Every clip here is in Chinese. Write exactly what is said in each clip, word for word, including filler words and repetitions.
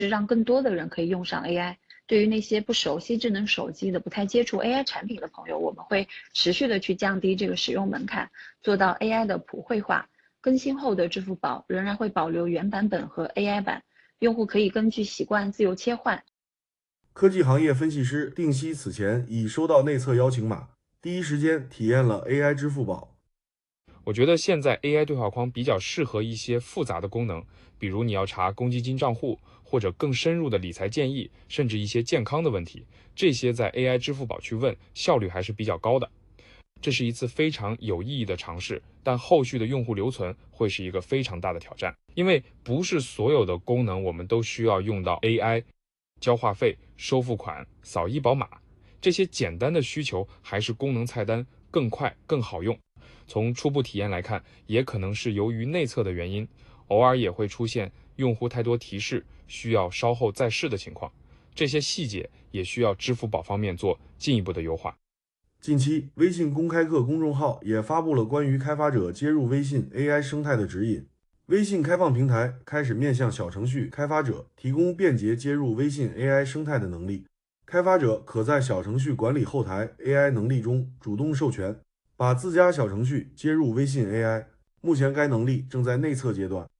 让更多的人可以用上 A I。对于那些不熟悉智能手机的、不太接触 A I 产品的朋友，我们会持续的去降低这个使用门槛，做到 A I 的普惠化。更新后的支付宝仍然会保留原版本和 A I 版，用户可以根据习惯自由切换。 科技行业分析师定西此前已收到内测邀请码，第一时间体验了 A I 支付宝。 我觉得现在 A I 对话框比较适合一些复杂的功能，比如你要查公积金账户，或者更深入的理财建议，甚至一些健康的问题，这些在 A I 支付宝去问，效率还是比较高的。这是一次非常有意义的尝试，但后续的用户留存会是一个非常大的挑战，因为不是所有的功能我们都需要用到 A I， 交话费、收付款、扫医保码，这些简单的需求还是功能菜单更快更好用。从初步体验来看，也可能是由于内测的原因，偶尔也会出现用户太多提示，需要稍后再试的情况。这些细节也需要支付宝方面做进一步的优化。 近期，微信公开课公众号也发布了关于开发者接入微信 A I 生态的指引。微信开放平台开始面向小程序开发者提供便捷接入微信 A I 生态的能力。开发者可在小程序管理后台 A I 能力中主動授權，把自家小程序接入微信 A I。目前該能力正在內測階段。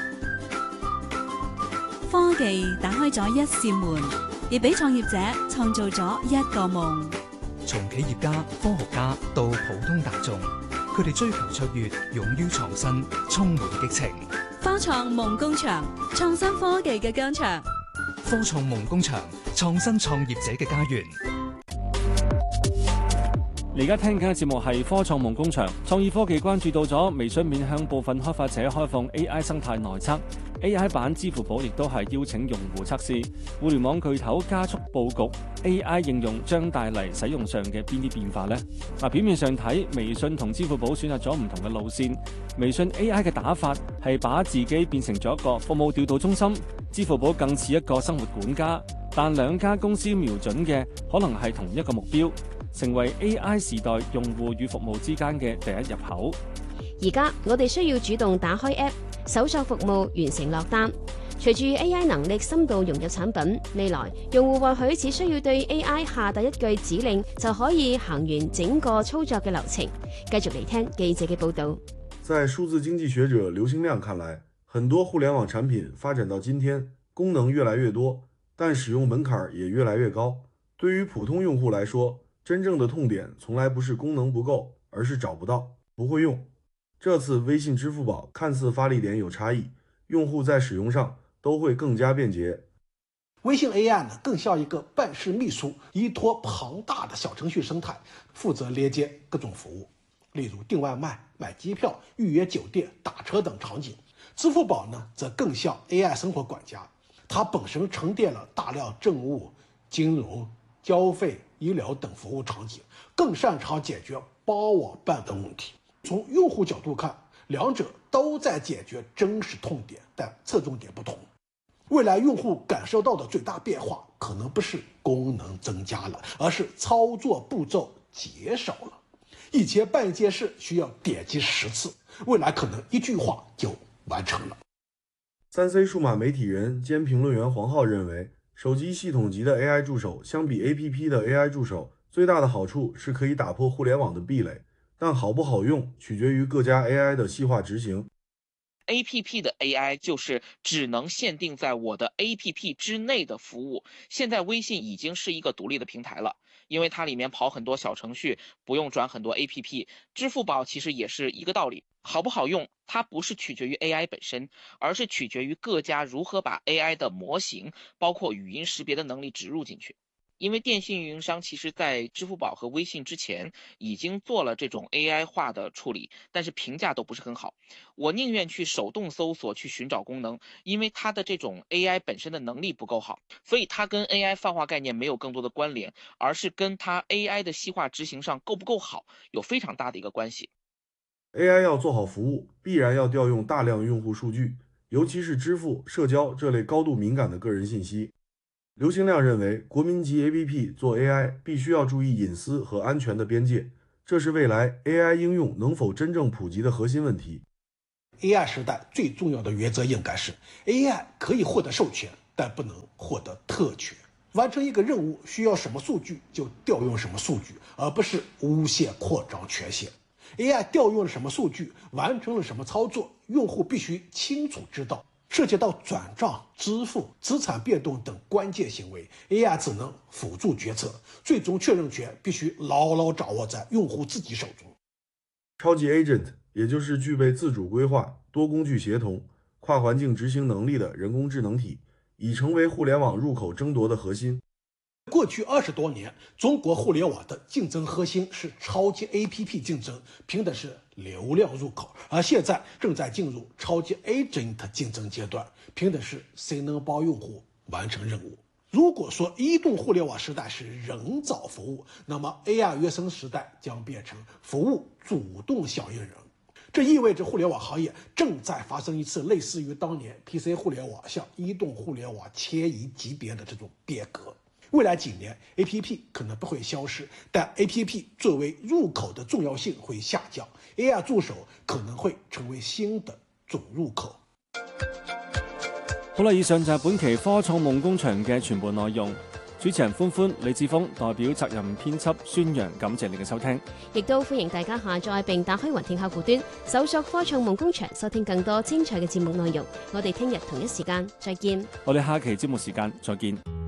科技打開咗一扇門，亦俾創業者創造咗一個夢。 從企業家、科學家到普通大眾，佢哋追求卓越，勇於創新，充滿激情。 科創夢工場，創新科技嘅疆場。 科創夢工場，創新創業者嘅家園。 你而家聽緊嘅節目係科創夢工場，創意科技關注到咗微信面向部分開發者開放 A I 生態內測。A I 版支付寶亦都係邀請用戶測試互聯網巨頭加速佈局 A I 應用將帶嚟使用上嘅邊啲變化呢？嗱，表面上睇，微信同支付寶選擇咗唔同嘅路線。微信 A I 嘅打法係把自己變成咗一個服務調度中心，支付寶更似一個生活管家。但兩家公司瞄準嘅可能係同一個目標，成為 A I 時代用戶與服務之間嘅第一入口。 而家我哋需要主動打開 App， 搜索服務，完成落單。隨住 A I 能力深度融入產品，未來用戶或許只需要對 A I 下達一句指令，就可以行完整個操作嘅流程。繼續嚟聽記者嘅報導。 在數字經濟學者劉興亮看來，很多互聯網產品發展到今天，功能越來越多，但使用門檻也越來越高。對於普通用戶來說，真正的痛點從來不是功能不夠，而是找不到、不會用。這次微信支付寶看似發力點有差異，用戶在使用上都會更加便捷。 微信 A I 呢，更像一個辦事秘書，依託龐大的小程序生態，負責連接各種服務，例如訂外賣、買機票、預約酒店、打車等場景。支付寶呢，則更像 A I 生活管家，它本身沉澱了大量政務、金融、交費、醫療等服務場景，更擅長解決包網辦等問題。從用戶角度看，兩者都在解決真實痛點，但側重點不同。未來用戶感受到的最大變化，可能不是功能增加了，而是操作步驟減少了。以前辦一件事需要點擊十次，未來可能一句話就完成了。 三 C 數碼媒體人兼評論員黃浩認為，手機系統級的 A I 助手相比 A P P 的 A I 助手，最大的好處是可以打破互聯網的壁壘。但好不好用取決於各家 A I 的細化執行。 A P P 的 A I 就是只能限定在我的 A P P 之內的服務。現在微信已經是一個獨立的平台了，因為它裡面跑很多小程序，不用轉很多 A P P。支付寶其實也是一個道理，好不好用，它不是取決於 A I 本身，而是取決於各家如何把 A I 的模型，包括語音識別的能力植入進去。因為電信運營商其實在支付寶和微信之前已經做了這種 A I 化的處理，但是評價都不是很好。我寧願去手動搜索去尋找功能，因為它的這種 A I 本身的能力不夠好，所以它跟 A I 泛化概念沒有更多的關聯，而是跟它 A I 的細化執行上夠不夠好有非常大的一個關係。 A I 要做好服務，必然要調用大量用戶數據，尤其是支付、社交這類高度敏感的個人信息。劉興亮認為，國民級 A P P 做 A I 必須要注意隱私和安全的邊界，這是未來 A I 應用能否真正普及的核心問題。 A I 時代最重要的原則應該是 A I 可以獲得授權，但但不能获得特权。完成一个任务需要什么数据就调用什么数据，而不是无限扩张权限。A I 调用了什么数据，完成了什么操作，用户必须清楚知道。涉及到转账、支付、资产变动等关键行为 ，A I 只能辅助决策，最终确认权必须牢牢掌握在用户自己手中。 超级 Agent 也就是具备自主规划、多工具协同、跨环境执行能力的人工智能体，已成为互联网入口争夺的核心。 过去二十多年，中国互联网的竞争核心是超级 A P P 竞争，凭的是流量入口；而现在正在进入超级 Agent 竞争阶段，凭的是谁能帮用户完成任务。如果说移动互联网时代是人找服务，那么 A R 原生时代将变成服务主动响应人。这意味着互联网行业正在发生一次类似于当年 P C 互联网向移动互联网迁移级别的这种变革。未来几年 A P P 可能不会消失，但 A P P 作为入口的重要性会下降， A R 助手可能会成為新的總入口。 好啦，以上就係本期科創夢工場嘅全部內容。主持人歡歡、李志峰代表責任編輯宣揚，感謝你嘅收聽。 亦都歡迎大家下載並打開雲聽客戶端，搜索科創夢工場，收聽更多精彩嘅節目內容。我哋聽日同一時間再見。 我哋下期節目時間再見。